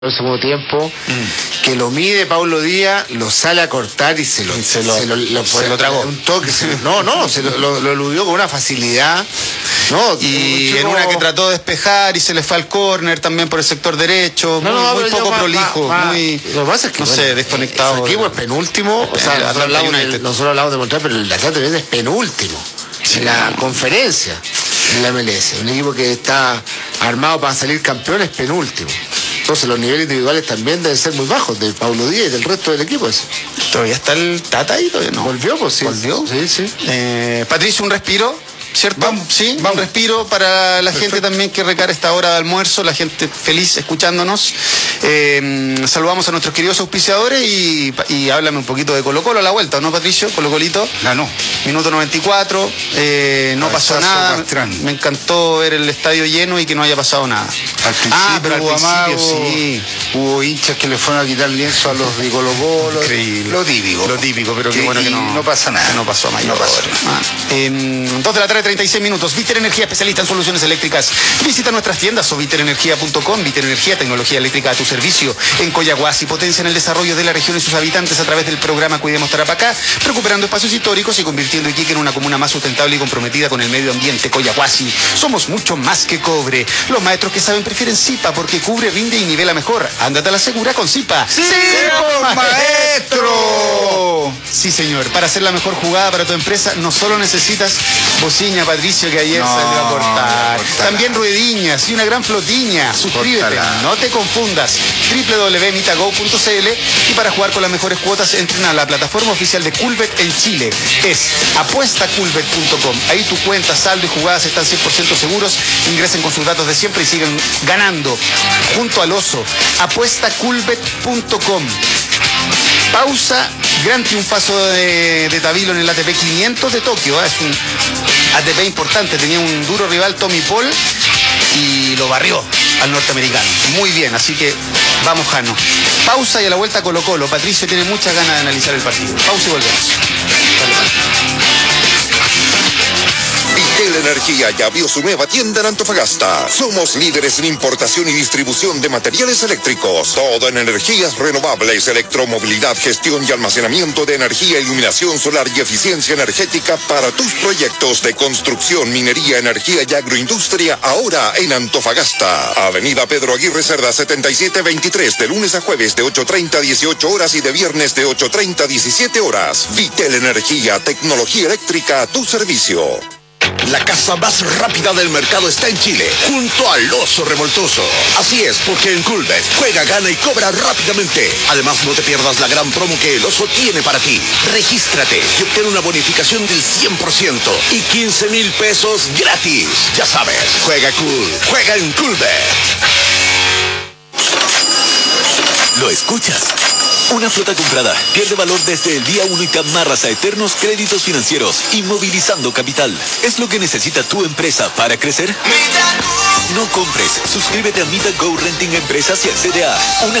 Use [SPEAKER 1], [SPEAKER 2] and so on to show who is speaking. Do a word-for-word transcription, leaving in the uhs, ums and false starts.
[SPEAKER 1] el segundo tiempo, mm. que lo mide Paulo Díaz, lo sale a cortar y se lo,
[SPEAKER 2] se lo,
[SPEAKER 1] se lo, lo,
[SPEAKER 2] se lo tragó.
[SPEAKER 1] Un toque, se, no, no, se lo, lo, lo eludió con una facilidad. No,
[SPEAKER 2] y en una que trató de despejar y se le fue al córner también por el sector derecho, no, muy, no, muy poco
[SPEAKER 1] más,
[SPEAKER 2] prolijo,
[SPEAKER 1] más,
[SPEAKER 2] muy,
[SPEAKER 1] lo que pasa es que,
[SPEAKER 2] no
[SPEAKER 1] bueno,
[SPEAKER 2] sé, desconectado.
[SPEAKER 1] El equipo es penúltimo, o sea, nosotros hablamos, de, nosotros hablamos de Montreal, pero el Atlanta es penúltimo sí. en la conferencia, en la M L S, un equipo que está armado para salir campeón es penúltimo. Entonces los niveles individuales también deben ser muy bajos de Paulo Díaz y del resto del equipo ese.
[SPEAKER 2] ¿Todavía está el Tata ahí? ¿Todavía no?
[SPEAKER 1] ¿Volvió? Pues sí.
[SPEAKER 2] ¿Volvió?
[SPEAKER 1] Sí, sí.
[SPEAKER 2] Eh, Patricio, un respiro, ¿cierto?
[SPEAKER 1] Vamos,
[SPEAKER 2] sí,
[SPEAKER 1] vamos.
[SPEAKER 2] Un respiro para la
[SPEAKER 1] Perfecto.
[SPEAKER 2] gente también que recara esta hora de almuerzo, la gente feliz escuchándonos. Eh, saludamos a nuestros queridos auspiciadores y, y háblame un poquito de Colo Colo a la vuelta, ¿no, Patricio? Colo Colito.
[SPEAKER 3] Ganó.
[SPEAKER 2] Minuto noventa y cuatro, eh, no pasó nada. Pastrán. Me encantó ver el estadio lleno y que no haya pasado nada.
[SPEAKER 3] Al principio
[SPEAKER 2] ah, pero
[SPEAKER 3] hubo
[SPEAKER 2] al principio
[SPEAKER 3] amago,
[SPEAKER 2] sí.
[SPEAKER 3] Hubo hinchas que le fueron a quitar lienzo a los de Colo Colo.
[SPEAKER 2] Increíble.
[SPEAKER 3] Lo típico.
[SPEAKER 2] Lo típico, pero qué bueno que no,
[SPEAKER 3] no pasa nada.
[SPEAKER 2] Que no pasó a mayor.
[SPEAKER 3] No pasó.
[SPEAKER 2] Ah, eh, dos de la tarde, treinta y seis minutos. Viter Energía, especialista en soluciones eléctricas. Visita nuestras tiendas o viter energía punto com. Viter Energía, tecnología eléctrica a tu servicio. En Coyahuasi, potencia en el desarrollo de la región y sus habitantes a través del programa Cuidemos Tarapacá, recuperando espacios históricos y convirtiendo Iquique en una comuna más sustentable y comprometida con el medio ambiente. Coyahuasi, somos mucho más que cobre. Los maestros que saben prefieren Zipa porque cubre, rinde y nivela mejor. Ándate a la segura con Zipa.
[SPEAKER 3] ¡Sí, sí maestro!
[SPEAKER 2] Sí, señor. Para hacer la mejor jugada para tu empresa, no solo necesitas bocina, Patricio, que ayer
[SPEAKER 3] no,
[SPEAKER 2] salió a cortar.
[SPEAKER 3] Cortala.
[SPEAKER 2] También ruediñas y una gran flotiña. Suscríbete,
[SPEAKER 3] Cortala.
[SPEAKER 2] no te confundas. doble u doble u doble u punto mitago punto c l y para jugar con las mejores cuotas entren a la plataforma oficial de Culbet en Chile. Es apuesta culbet punto com. Ahí tu cuenta, saldo y jugadas están cien por ciento seguros. Ingresen con sus datos de siempre y sigan ganando junto al oso. apuesta culbet punto com. Pausa, gran triunfazo de, de Tabilo en el A T P quinientos de Tokio. ¿eh? Es un A T P importante, tenía un duro rival Tommy Paul y lo barrió al norteamericano. Muy bien, así que vamos, Jano. Pausa y a la vuelta Colo Colo. Patricio tiene muchas ganas de analizar el partido. Pausa y volvemos. Dale, dale.
[SPEAKER 4] Vitel Energía ya abrió su nueva tienda en Antofagasta. Somos líderes en importación y distribución de materiales eléctricos. Todo en energías renovables, electromovilidad, gestión y almacenamiento de energía, iluminación solar y eficiencia energética para tus proyectos de construcción, minería, energía y agroindustria. Ahora en Antofagasta. Avenida Pedro Aguirre Cerda setenta y siete veintitrés, de lunes a jueves de ocho treinta a dieciocho horas y de viernes de ocho treinta a diecisiete horas. Vitel Energía, tecnología eléctrica a tu servicio.
[SPEAKER 5] La casa más rápida del mercado está en Chile, junto al Oso Revoltoso. Así es, porque en Culbet juega, gana y cobra rápidamente. Además, no te pierdas la gran promo que el Oso tiene para ti. Regístrate y obtén una bonificación del cien por ciento y quince mil pesos gratis. Ya sabes, juega cool, juega en Culbet.
[SPEAKER 6] ¿Lo escuchas? Una flota comprada pierde valor desde el día uno y te amarras a eternos créditos financieros, inmovilizando capital. ¿Es lo que necesita tu empresa para crecer? No compres. Suscríbete a Mitago Renting Empresas y accede a una